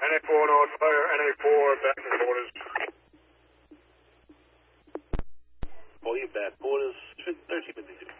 NA4 North Fire, NA4 back to quarters. For you, bad quarters, 30 minutes.